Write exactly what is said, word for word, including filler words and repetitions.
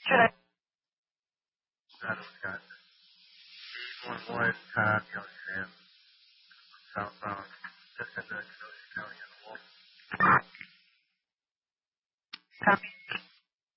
Should I? Adam Scott. eight one one, Tom, Young Sam, southbound, just in the Kenosha County on the wall. Copy.